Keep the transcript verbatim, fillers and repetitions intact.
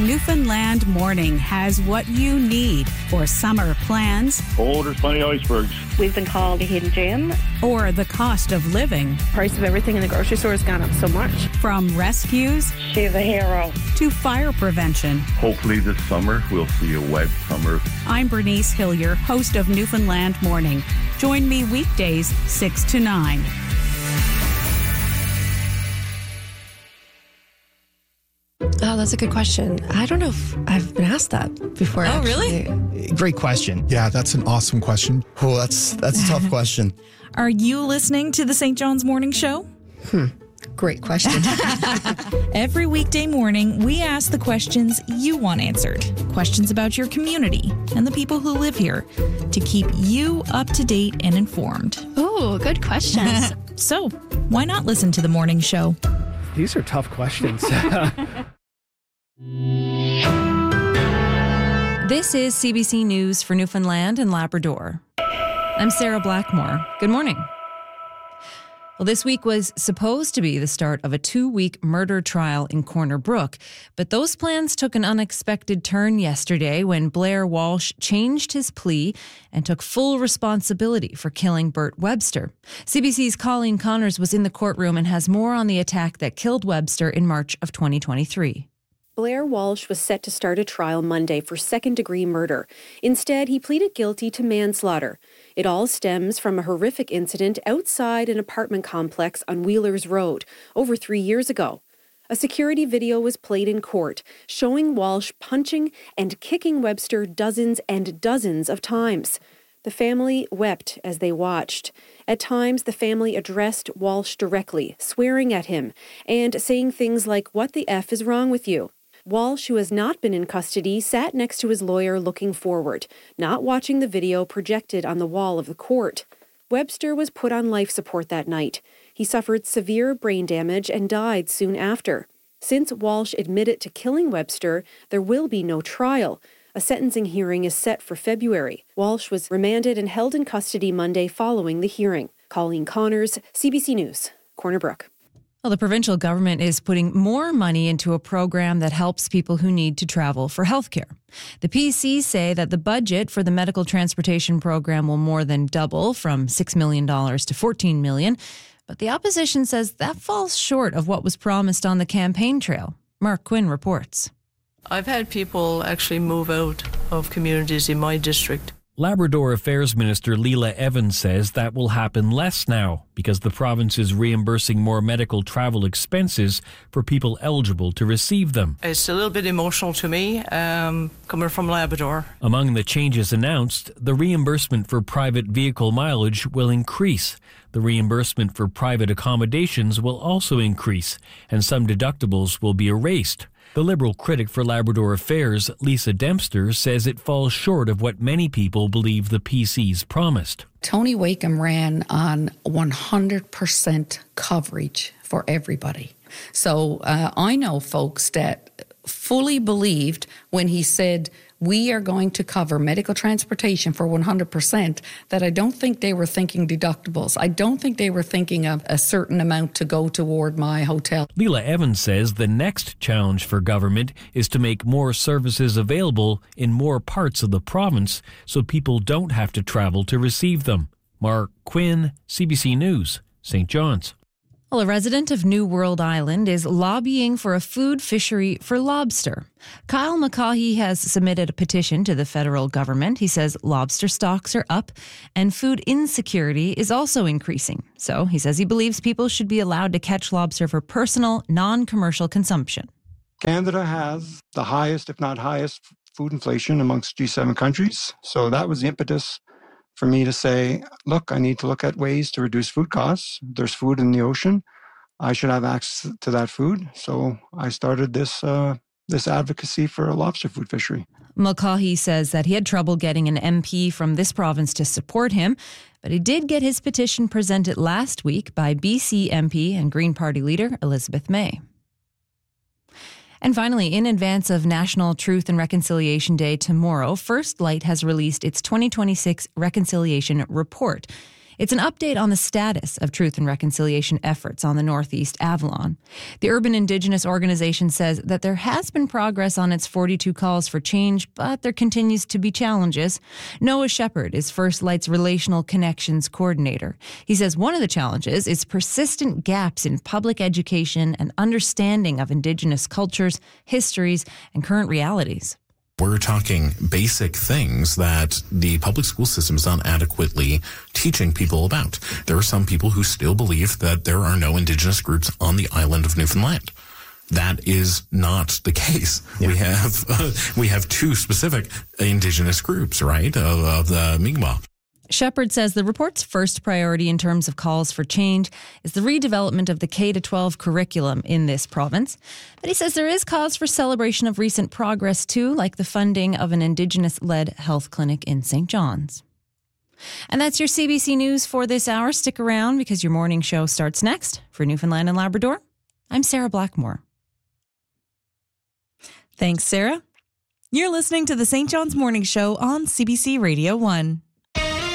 Newfoundland Morning has what you need for summer plans. Oh, there's plenty of icebergs. We've been called a hidden gem. Or the cost of living. Price of everything in the grocery store has gone up so much. From rescues. She's a hero. To fire prevention. Hopefully this summer we'll see a wet summer. I'm Bernice Hillier, host of Newfoundland Morning. Join me weekdays six to nine. Oh, that's a good question. I don't know if I've been asked that before. Oh, actually. really? Great question. Yeah, that's an awesome question. Oh, that's that's a tough question. Are you listening to the Saint John's Morning Show? Hmm. Great question. Every weekday morning, we ask the questions you want answered. Questions about your community and the people who live here to keep you up to date and informed. Oh, good questions. So, why not listen to the morning show? These are tough questions. This is C B C News for Newfoundland and Labrador. I'm Sarah Blackmore. Good morning. Well, this week was supposed to be the start of a two-week murder trial in Corner Brook, but those plans took an unexpected turn yesterday when Blair Walsh changed his plea and took full responsibility for killing Bert Webster. C B C's Colleen Connors was in the courtroom and has more on the attack that killed Webster in March of twenty twenty-three. Blair Walsh was set to start a trial Monday for second-degree murder. Instead, he pleaded guilty to manslaughter. It all stems from a horrific incident outside an apartment complex on Wheelers Road over three years ago. A security video was played in court, showing Walsh punching and kicking Webster dozens and dozens of times. The family wept as they watched. At times, the family addressed Walsh directly, swearing at him and saying things like, "What the F is wrong with you?" Walsh, who has not been in custody, sat next to his lawyer looking forward, not watching the video projected on the wall of the court. Webster was put on life support that night. He suffered severe brain damage and died soon after. Since Walsh admitted to killing Webster, there will be no trial. A sentencing hearing is set for February. Walsh was remanded and held in custody Monday following the hearing. Colleen Connors, C B C News, Corner Brook. Well, the provincial government is putting more money into a program that helps people who need to travel for healthcare. The P Cs say that the budget for the medical transportation program will more than double from six million dollars to fourteen million dollars, but the opposition says that falls short of what was promised on the campaign trail. Mark Quinn reports. I've had people actually move out of communities in my district. Labrador Affairs Minister Leela Evans says that will happen less now because the province is reimbursing more medical travel expenses for people eligible to receive them. It's a little bit emotional to me, um, coming from Labrador. Among the changes announced, the reimbursement for private vehicle mileage will increase. The reimbursement for private accommodations will also increase, and some deductibles will be erased. The Liberal critic for Labrador Affairs, Lisa Dempster, says it falls short of what many people believe the P Cs promised. Tony Wakeham ran on one hundred percent coverage for everybody. So uh, I know folks that fully believed when he said, we are going to cover medical transportation for one hundred percent, that I don't think they were thinking deductibles. I don't think they were thinking of a certain amount to go toward my hotel. Leela Evans says the next challenge for government is to make more services available in more parts of the province so people don't have to travel to receive them. Mark Quinn, C B C News, Saint John's. Well, a resident of New World Island is lobbying for a food fishery for lobster. Kyle McCaughey has submitted a petition to the federal government. He says lobster stocks are up and food insecurity is also increasing. So he says he believes people should be allowed to catch lobster for personal, non-commercial consumption. Canada has the highest, if not highest, food inflation amongst G seven countries. So that was the impetus for me to say, look, I need to look at ways to reduce food costs. There's food in the ocean. I should have access to that food. So I started this uh, this advocacy for a lobster food fishery. McCaughey says that he had trouble getting an M P from this province to support him, but he did get his petition presented last week by B C M P and Green Party leader Elizabeth May. And finally, in advance of National Truth and Reconciliation Day tomorrow, First Light has released its twenty twenty-six Reconciliation Report. It's an update on the status of truth and reconciliation efforts on the Northeast Avalon. The Urban Indigenous organization says that there has been progress on its forty-two calls for change, but there continues to be challenges. Noah Shepard is First Light's Relational Connections Coordinator. He says one of the challenges is persistent gaps in public education and understanding of Indigenous cultures, histories, and current realities. We're talking basic things that the public school system is not adequately teaching people about. There are some people who still believe that there are no Indigenous groups on the island of Newfoundland. That is not the case. Yeah. We have uh, we have two specific Indigenous groups, right, of, of the Mi'kmaq. Shepard says the report's first priority in terms of calls for change is the redevelopment of the K to twelve curriculum in this province. But he says there is cause for celebration of recent progress too, like the funding of an Indigenous-led health clinic in Saint John's. And that's your C B C News for this hour. Stick around because your morning show starts next. For Newfoundland and Labrador, I'm Sarah Blackmore. Thanks, Sarah. You're listening to the Saint John's Morning Show on C B C Radio one.